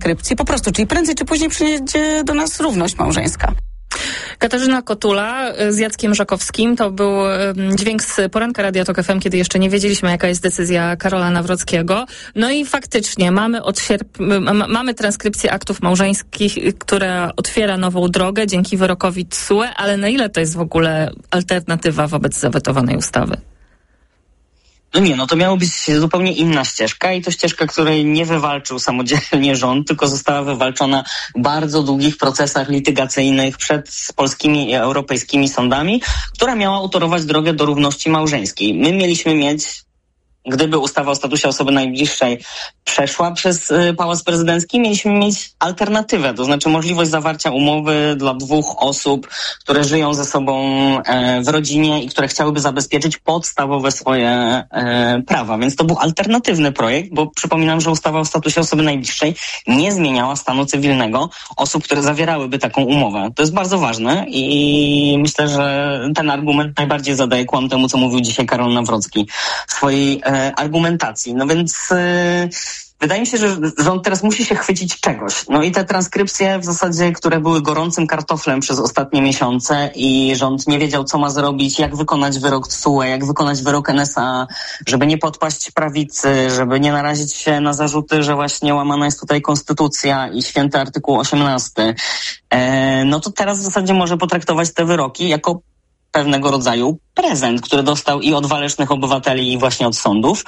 transkrypcji po prostu, czyli prędzej czy później przyjdzie do nas równość małżeńska. Katarzyna Kotula z Jackiem Żakowskim. To był dźwięk z poranka Radia Tok FM, kiedy jeszcze nie wiedzieliśmy, jaka jest decyzja Karola Nawrockiego. No i faktycznie mamy transkrypcję aktów małżeńskich, która otwiera nową drogę dzięki wyrokowi TSUE, ale na ile to jest w ogóle alternatywa wobec zawetowanej ustawy? No to miała być zupełnie inna ścieżka i to ścieżka, której nie wywalczył samodzielnie rząd, tylko została wywalczona w bardzo długich procesach litygacyjnych przed polskimi i europejskimi sądami, która miała utorować drogę do równości małżeńskiej. My mieliśmy mieć, gdyby ustawa o statusie osoby najbliższej przeszła przez Pałac Prezydencki, mieliśmy mieć alternatywę, to znaczy możliwość zawarcia umowy dla dwóch osób, które żyją ze sobą w rodzinie i które chciałyby zabezpieczyć podstawowe swoje prawa. Więc to był alternatywny projekt, bo przypominam, że ustawa o statusie osoby najbliższej nie zmieniała stanu cywilnego osób, które zawierałyby taką umowę. To jest bardzo ważne i myślę, że ten argument najbardziej zadaje kłam temu, co mówił dzisiaj Karol Nawrocki w swojej argumentacji. No więc wydaje mi się, że rząd teraz musi się chwycić czegoś. No i te transkrypcje w zasadzie, które były gorącym kartoflem przez ostatnie miesiące i rząd nie wiedział, co ma zrobić, jak wykonać wyrok TSUE, jak wykonać wyrok NSA, żeby nie podpaść prawicy, żeby nie narazić się na zarzuty, że właśnie łamana jest tutaj konstytucja i święty artykuł 18. No to teraz w zasadzie może potraktować te wyroki jako pewnego rodzaju prezent, który dostał i od walecznych obywateli, i właśnie od sądów.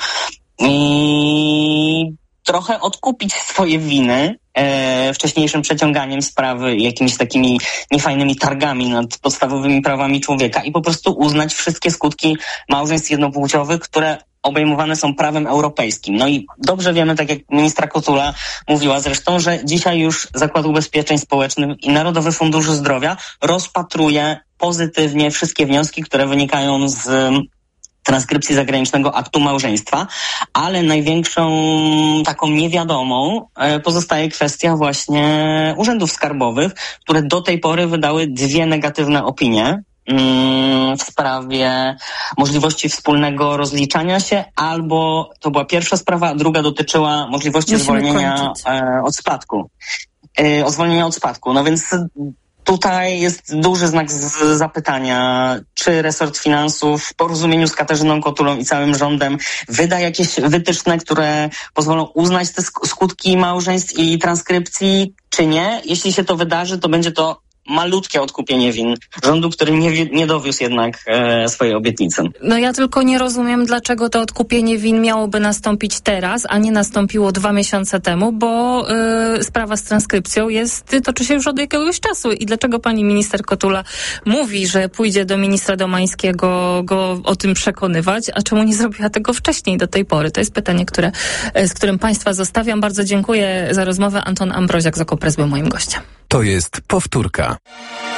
I trochę odkupić swoje winy wcześniejszym przeciąganiem sprawy i jakimiś takimi niefajnymi targami nad podstawowymi prawami człowieka i po prostu uznać wszystkie skutki małżeństw jednopłciowych, które obejmowane są prawem europejskim. No i dobrze wiemy, tak jak ministra Kotula mówiła zresztą, że dzisiaj już Zakład Ubezpieczeń Społecznych i Narodowy Fundusz Zdrowia rozpatruje pozytywnie wszystkie wnioski, które wynikają z transkrypcji zagranicznego aktu małżeństwa, ale największą taką niewiadomą pozostaje kwestia właśnie urzędów skarbowych, które do tej pory wydały 2 negatywne opinie w sprawie możliwości wspólnego rozliczania się, albo to była pierwsza sprawa, a druga dotyczyła możliwości zwolnienia od spadku. O zwolnienia od spadku. No więc tutaj jest duży znak zapytania, czy resort finansów w porozumieniu z Katarzyną Kotulą i całym rządem wyda jakieś wytyczne, które pozwolą uznać te skutki małżeństw i transkrypcji, czy nie. Jeśli się to wydarzy, to będzie to malutkie odkupienie win rządu, który nie dowiózł jednak swojej obietnicy. No ja tylko nie rozumiem, dlaczego to odkupienie win miałoby nastąpić teraz, a nie nastąpiło 2 miesiące temu, bo sprawa z transkrypcją toczy się już od jakiegoś czasu. I dlaczego pani minister Kotula mówi, że pójdzie do ministra Domańskiego go o tym przekonywać, a czemu nie zrobiła tego wcześniej do tej pory? To jest pytanie, z którym państwa zostawiam. Bardzo dziękuję za rozmowę. Anton Ambroziak z OKO.press był moim gościem. To jest powtórka.